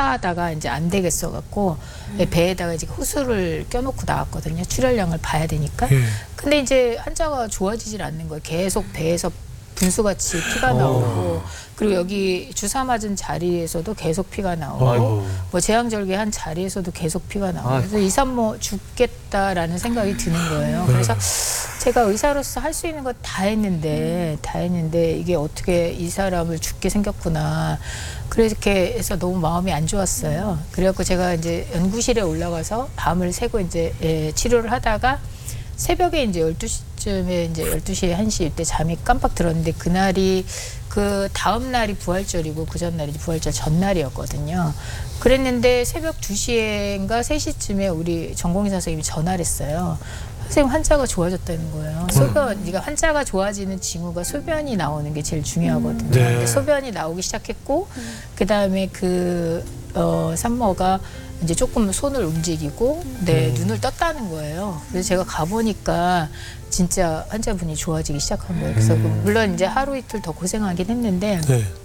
하다가 이제 안 되겠어 갖고 배에다가 이제 호수를 껴놓고 나왔거든요. 출혈량을 봐야 되니까. 근데 이제 환자가 좋아지질 않는 거예요. 계속 배에서 분수같이 피가 나오고 그리고 여기 주사 맞은 자리에서도 계속 피가 나오고 뭐 제왕절개한 자리에서도 계속 피가 나오고 그래서 이산모 죽겠다라는 생각이 드는 거예요. 그래서 제가 의사로서 할 수 있는 거 다 했는데 이게 어떻게 이 사람을 죽게 생겼구나. 그렇게 해서 너무 마음이 안 좋았어요. 그래갖고 제가 이제 연구실에 올라가서 밤을 새고 이제 치료를 하다가 새벽에 이제 12시쯤에 이제 12시, 1시 이때 잠이 깜빡 들었는데 그날이 그 다음 날이 부활절이고 그 전날이 부활절 전날이었거든요. 그랬는데 새벽 2시인가 3시쯤에 우리 전공의사 선생님이 전화를 했어요. 선생님 환자가 좋아졌다는 거예요. 소변, 그러니까 환자가 좋아지는 징후가 소변이 나오는 게 제일 중요하거든요. 근데 소변이 나오기 시작했고 그 다음에 그 산모가 이제 조금 손을 움직이고 눈을 떴다는 거예요. 그래서 제가 가보니까 진짜 환자분이 좋아지기 시작한 거예요. 그래서 물론 이제 하루 이틀 더 고생하긴 했는데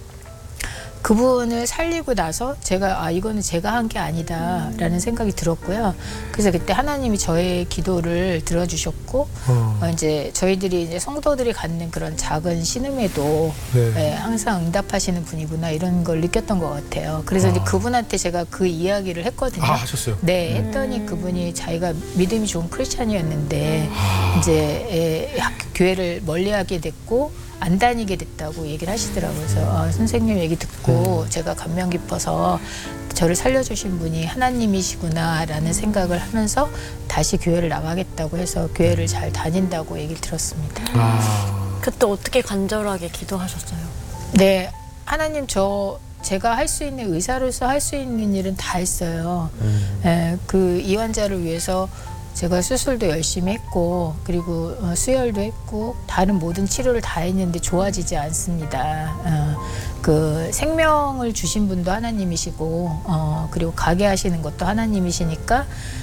그분을 살리고 나서 제가 이거는 제가 한 게 아니다라는 생각이 들었고요. 그래서 그때 하나님이 저의 기도를 들어주셨고 이제 저희들이 이제 성도들이 갖는 그런 작은 신음에도 항상 응답하시는 분이구나 이런 걸 느꼈던 것 같아요. 그래서 이제 그분한테 제가 그 이야기를 했거든요. 하셨어요? 네, 했더니 그분이 자기가 믿음이 좋은 크리스찬이었는데 이제 교회를 멀리하게 됐고. 안 다니게 됐다고 얘기를 하시더라고요. 그래서 선생님 얘기 듣고 제가 감명 깊어서 저를 살려주신 분이 하나님이시구나라는 생각을 하면서 다시 교회를 나가겠다고 해서 교회를 잘 다닌다고 얘기를 들었습니다. 그때 어떻게 간절하게 기도하셨어요? 네, 하나님 제가 할 수 있는 의사로서 할 수 있는 일은 다 했어요. 그 이 환자를 위해서 제가 수술도 열심히 했고 그리고 수혈도 했고 다른 모든 치료를 다 했는데 좋아지지 않습니다. 그 생명을 주신 분도 하나님이시고 그리고 가게 하시는 것도 하나님이시니까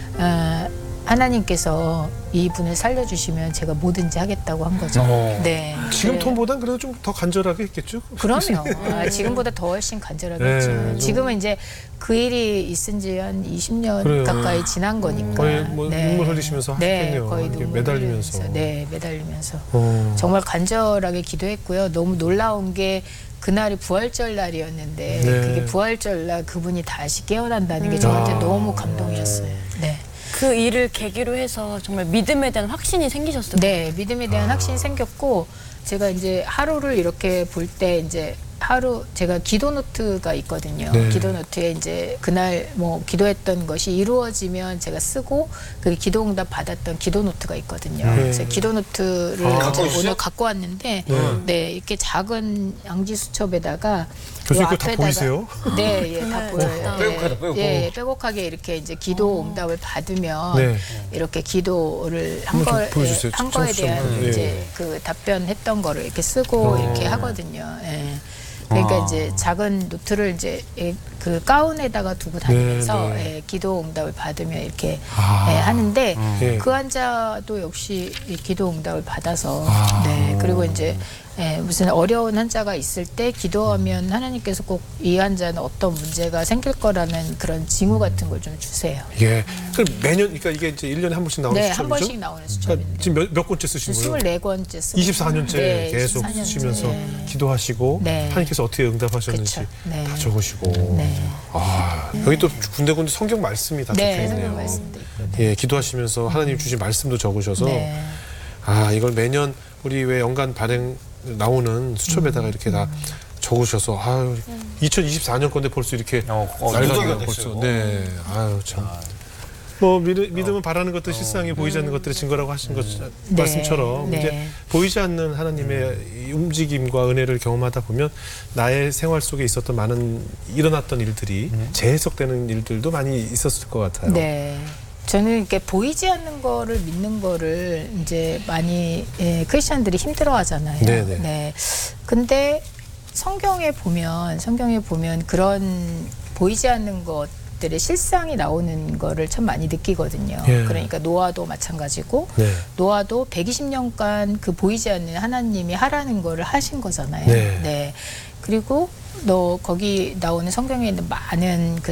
하나님께서 이분을 살려주시면 제가 뭐든지 하겠다고 한 거죠. 네. 지금 톤보단 그래도 좀 더 간절하게 했겠죠? 그럼요. 지금보다 더 훨씬 간절하게 했죠. 지금은 이제 그 일이 있은 지 한 20년 가까이 지난 거니까. 거의 뭐 눈물 흘리시면서 하셨겠네요. 거의 눈물 매달리면서. 매달리면서. 정말 간절하게 기도했고요. 너무 놀라운 게 그날이 부활절 날이었는데 그게 부활절 날 그분이 다시 깨어난다는 게 저한테 너무 감동이었어요. 네. 그 일을 계기로 해서 정말 믿음에 대한 확신이 생기셨어요? 네, 믿음에 대한 확신이 생겼고 제가 이제 하루를 이렇게 볼 때 이제 하루 제가 기도 노트가 있거든요. 기도 노트에 이제 그날 뭐 기도했던 것이 이루어지면 제가 쓰고 그 기도 응답 받았던 기도 노트가 있거든요. 그래서 기도 노트를 오늘 갖고 왔는데 이렇게 작은 양지 수첩에다가 교수님 그거 다 보이세요? 네, 다 보여요. 빼곡하게 이렇게 이제 기도 응답을 받으면 이렇게 기도를 한 거에 대한 이제 그 답변했던 거를 이렇게 쓰고 이렇게 하거든요. 그러니까 이제 작은 노트를 이제 그 가운에다가 두고 다니면서 기도 응답을 받으면 이렇게 하는데 그 환자도 역시 기도 응답을 받아서 그리고 이제 무슨 어려운 환자가 있을 때 기도하면 하나님께서 꼭 이 환자는 어떤 문제가 생길 거라는 그런 징후 같은 걸 좀 주세요. 그럼 매년 그러니까 이게 이제 1년에 한 번씩 나오는 수첩이죠? 한 번씩 나오는 수첩인데. 지금 몇 권째 쓰신 거예요? 24권째 쓰고 24년째 계속 24년째. 쓰시면서 기도하시고 하나님께서 어떻게 응답하셨는지 다 적으시고 여기 또 군데군데 성경 말씀이 다 적혀있네요. 성경 말씀도 있고. 기도하시면서 하나님 주신 말씀도 적으셔서 이걸 매년 우리 왜 연간 발행 나오는 수첩에다가 이렇게 다 적으셔서 2024년 건데 벌써 이렇게 낡아지가 벌써 참. 뭐 믿음은 바라는 것도 실상에 보이지 않는 것들의 증거라고 하신 것 말씀처럼 이제 보이지 않는 하나님의 움직임과 은혜를 경험하다 보면 나의 생활 속에 있었던 많은 일어났던 일들이 재해석되는 일들도 많이 있었을 것 같아요. 저는 이렇게 보이지 않는 거를 믿는 거를 이제 많이 크리스천들이 힘들어하잖아요. 근데 성경에 보면 그런 보이지 않는 것들의 실상이 나오는 거를 참 많이 느끼거든요. 그러니까 노아도 마찬가지고 노아도 120년간 그 보이지 않는 하나님이 하라는 거를 하신 거잖아요. 그리고 거기 나오는 성경에 있는 많은 그